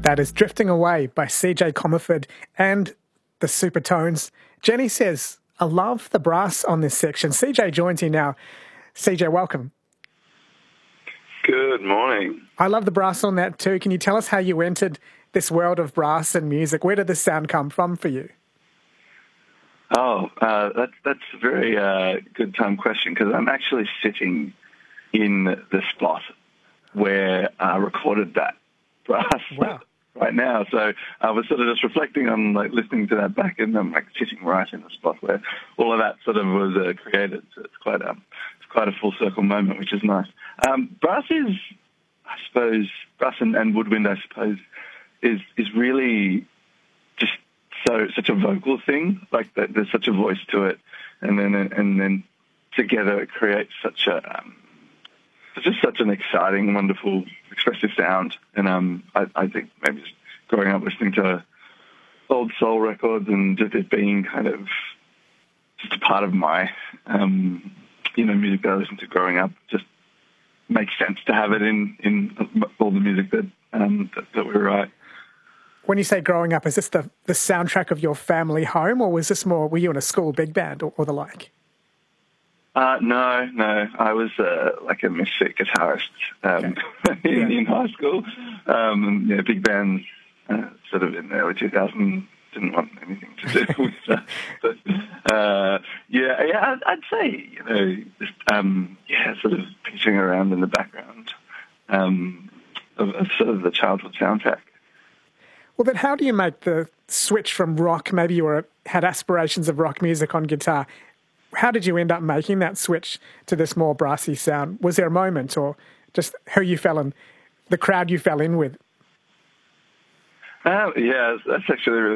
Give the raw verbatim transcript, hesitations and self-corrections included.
That is Drifting Away by C J Comerford and the Supertones. Jenny says, I love the brass on this section. C J joins you now. C J, welcome. Good morning. I love the brass on that too. Can you tell us how you entered this world of brass and music? Where did this sound come from for you? Oh, uh, that's that's a very uh, good time question, because I'm actually sitting in the spot where I recorded that brass wow. right now. So I was sort of just reflecting on like listening to that back, and I'm like sitting right in the spot where all of that sort of was uh, created. So it's quite a it's quite a full circle moment, which is nice. Um, brass is, I suppose, brass and, and woodwind, I suppose, is is really just so such a vocal thing. Like that, there's such a voice to it, and then and then together it creates such a um, it's just such an exciting, wonderful, expressive sound. And um, I, I think maybe just growing up listening to old soul records and just it being kind of just a part of my um, you know music that I listened to growing up just makes sense to have it in in all the music that um, that, that we write. When you say growing up, is this the, the soundtrack of your family home, or was this more, were you in a school big band or, or the like? Uh, no, no. I was uh, like a misfit guitarist um, okay. in, yeah. in high school. Um, yeah, big bands uh, sort of in the early two thousands didn't want anything to do with that. But uh, yeah, yeah, I'd, I'd say, you know, just, um, yeah, sort of pitching around in the background um, of, of sort of the childhood soundtrack. Well, then how do you make the switch from rock? Maybe you were, had aspirations of rock music on guitar. How did you end up making that switch to this more brassy sound? Was there a moment, or just who you fell in, the crowd you fell in with? Uh, yeah, that's actually really